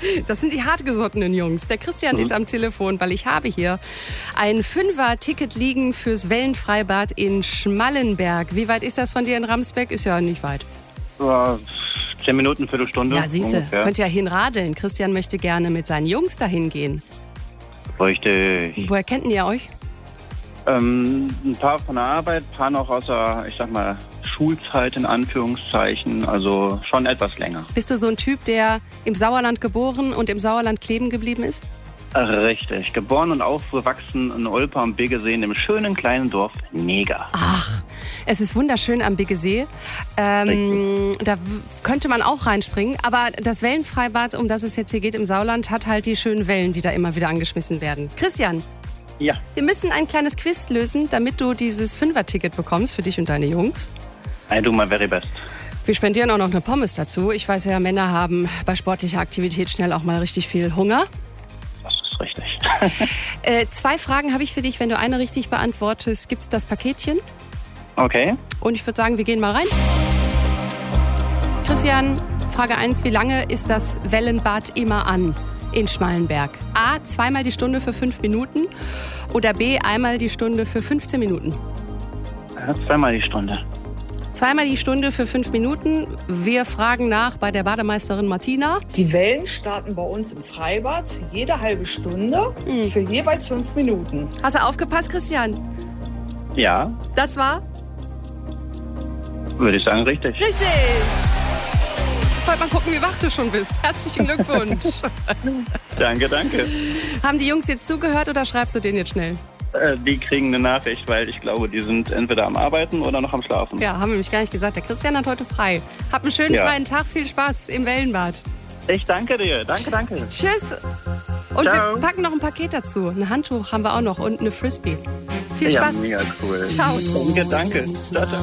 Das sind die hartgesottenen Jungs. Der Christian ist am Telefon, weil ich habe hier ein 5er-Ticket liegen fürs Wellenfreibad in Schmallenberg. Wie weit ist das von dir in Ramsbeck? Ist ja nicht weit. 10 Minuten, Viertelstunde. Ja, siehste, könnt ja hinradeln. Christian möchte gerne mit seinen Jungs dahin gehen. Richtig. Woher kennt ihr euch? Ein paar von der Arbeit, ein paar noch aus der, Schulzeit in Anführungszeichen, also schon etwas länger. Bist du so ein Typ, der im Sauerland geboren und im Sauerland kleben geblieben ist? Richtig. Geboren und aufgewachsen in Olpe am Biggesee, in dem schönen kleinen Dorf Neger. Ach, es ist wunderschön am Biggesee. Da könnte man auch reinspringen. Aber das Wellenfreibad, um das es jetzt hier geht im Sauerland, hat halt die schönen Wellen, die da immer wieder angeschmissen werden. Christian. Ja. Wir müssen ein kleines Quiz lösen, damit du dieses 5er-Ticket bekommst für dich und deine Jungs. I do my very best. Wir spendieren auch noch eine Pommes dazu. Ich weiß ja, Männer haben bei sportlicher Aktivität schnell auch mal richtig viel Hunger. Das ist richtig. 2 Fragen habe ich für dich. Wenn du eine richtig beantwortest, gibt's das Paketchen. Okay. Und ich würde sagen, wir gehen mal rein. Christian, Frage 1. Wie lange ist das Wellenbad immer an in Schmallenberg? A, zweimal die Stunde für 5 Minuten oder B, einmal die Stunde für 15 Minuten? Ja, zweimal die Stunde. Zweimal die Stunde für 5 Minuten. Wir fragen nach bei der Bademeisterin Martina. Die Wellen starten bei uns im Freibad jede halbe Stunde für jeweils 5 Minuten. Hast du aufgepasst, Christian? Ja, Das war würde ich sagen, richtig. richtig. Wollt mal gucken, wie wach du schon bist. Herzlichen Glückwunsch. Danke. Haben die Jungs jetzt zugehört oder schreibst du denen jetzt schnell? Die kriegen eine Nachricht, weil ich glaube, die sind entweder am Arbeiten oder noch am Schlafen. Ja, haben wir nämlich gar nicht gesagt. Der Christian hat heute frei. Habt einen schönen freien Tag. Viel Spaß im Wellenbad. Ich danke dir. Danke. Tschüss. Und Ciao. wir packen noch ein Paket dazu. Ein Handtuch haben wir auch noch und eine Frisbee. Viel Spaß. Ja, mega cool. Ciao. Danke. Ciao.